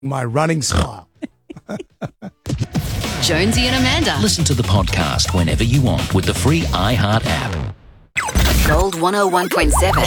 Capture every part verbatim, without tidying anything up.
My running style. Jonesy and Amanda. Listen to the podcast whenever you want with the free iHeart app. Gold one oh one point seven.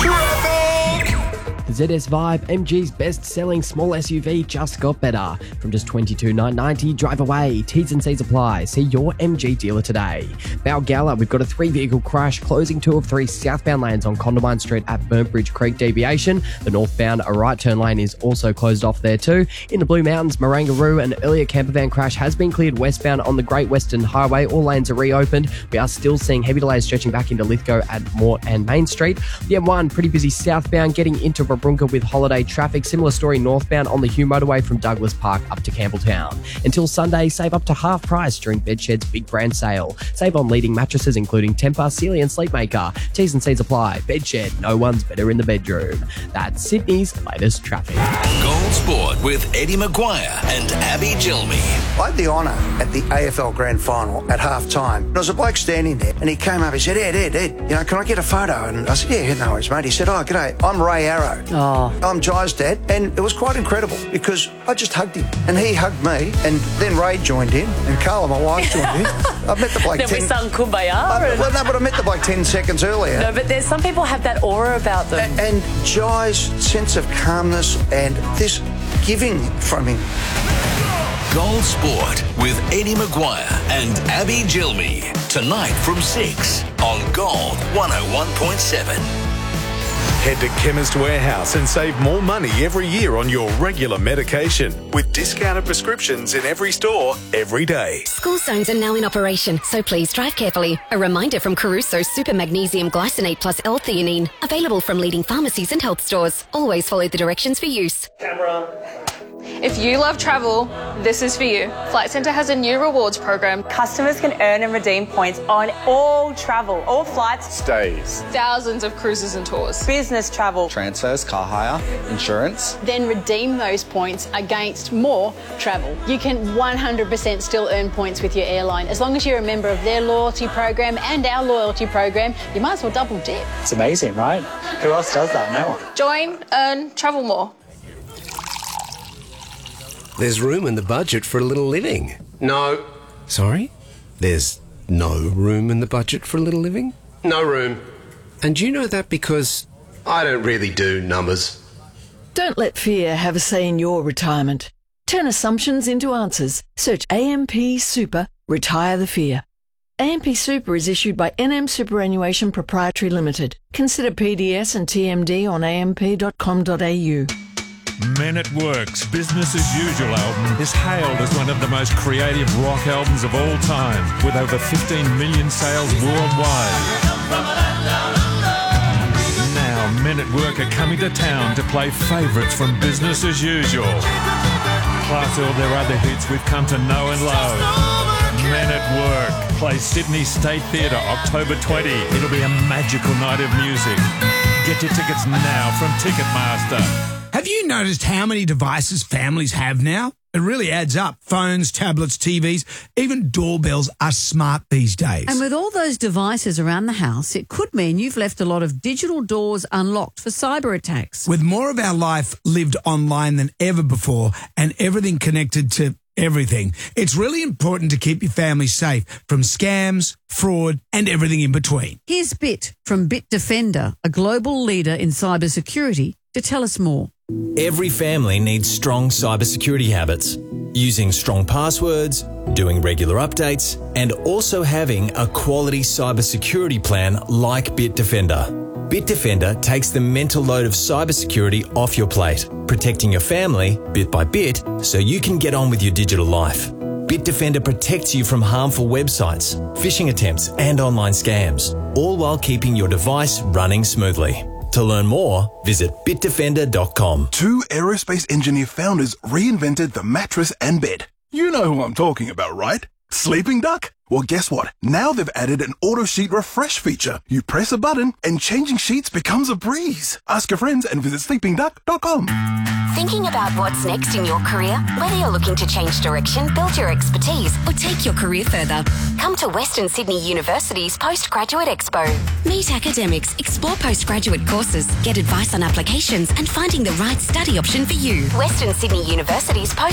The Z S Vibe, M G's best-selling small S U V, just got better. From just twenty-two thousand nine hundred ninety dollars, drive away. T's and C's apply. See your M G dealer today. Balgala, we've got a three-vehicle crash, closing two of three southbound lanes on Condamine Street at Burntbridge Creek deviation. The northbound a right turn lane is also closed off there too. In the Blue Mountains, Marangaroo, an earlier campervan crash has been cleared westbound on the Great Western Highway. All lanes are reopened. We are still seeing heavy delays stretching back into Lithgow at Mort and Main Street. The M one, pretty busy southbound, getting into Brunka with holiday traffic. Similar story northbound on the Hume motorway from Douglas Park up to Campbelltown. Until Sunday, save up to half price during Bedshed's big brand sale. Save on leading mattresses including Tempur, Sealy and Sleepmaker. T's and C's apply. Bedshed, no one's better in the bedroom. That's Sydney's latest traffic. Gold Sport with Eddie Maguire and Abby Gilmy. I had the honour at the A F L Grand Final at half time. There was a bloke standing there and he came up, he said, Ed, Ed, Ed, you know, can I get a photo? And I said, yeah, no worries, mate. He said, oh, g'day, I'm Ray Arrow. Oh. I'm Jai's dad. And it was quite incredible because I just hugged him and he hugged me and then Ray joined in and Carla, my wife, joined in. I met the bloke then ten... we sung Kumbaya. I, well, no, but I met the bloke ten seconds earlier. No, but there's some people have that aura about them. A- and Jai's sense of calmness and this giving from him. Gold Sport with Eddie Maguire and Abby Gilmy. Tonight from six on Gold one oh one point seven. Head to Chemist Warehouse and save more money every year on your regular medication with discounted prescriptions in every store every day. School zones are now in operation, so please drive carefully. A reminder from Caruso's Super Magnesium Glycinate Plus L-theanine, available from leading pharmacies and health stores. Always follow the directions for use. If you love travel, this is for you. Flight Centre has a new rewards program. Customers can earn and redeem points on all travel, all flights, Stays. Thousands of cruises and tours. business travel. Transfers, car hire, insurance. Then redeem those points against more travel. You can one hundred percent still earn points with your airline. As long as you're a member of their loyalty program and our loyalty program, you might as well double dip. It's amazing, right? Who else does that? No one. Join, earn, travel more. There's room in the budget for a little living. No. Sorry? There's no room in the budget for a little living? No room. And you know that because... I don't really do numbers. Don't let fear have a say in your retirement. Turn assumptions into answers. Search A M P Super, retire the fear. A M P Super is issued by N M Superannuation Proprietary Limited. Consider P D S and T M D on a m p dot com dot a u. Men at Work's Business as Usual album is hailed as one of the most creative rock albums of all time, with over fifteen million sales worldwide. Now, Men at Work are coming to town to play favourites from Business as Usual, plus all their other hits we've come to know and love. Men at Work plays Sydney State Theatre October twentieth. It'll be a magical night of music. Get your tickets now from Ticketmaster. Have you noticed how many devices families have now? It really adds up. Phones, tablets, T Vs, even doorbells are smart these days. And with all those devices around the house, it could mean you've left a lot of digital doors unlocked for cyber attacks. With more of our life lived online than ever before and everything connected to everything, it's really important to keep your family safe from scams, fraud, and everything in between. Here's Bit from Bitdefender, a global leader in cybersecurity, to tell us more. Every family needs strong cybersecurity habits. Using strong passwords, doing regular updates, and also having a quality cybersecurity plan like Bitdefender. Bitdefender takes the mental load of cybersecurity off your plate, protecting your family bit by bit so you can get on with your digital life. Bitdefender protects you from harmful websites, phishing attempts, and online scams, all while keeping your device running smoothly. To learn more, visit bitdefender dot com. Two aerospace engineer founders reinvented the mattress and bed. You know who I'm talking about, right? Sleeping Duck? Well, guess what? Now they've added an auto sheet refresh feature. You press a button and changing sheets becomes a breeze. Ask your friends and visit sleeping duck dot com. Thinking about what's next in your career? Whether you're looking to change direction, build your expertise, or take your career further, come to Western Sydney University's Postgraduate Expo. Meet academics, explore postgraduate courses, get advice on applications, and finding the right study option for you. Western Sydney University's Post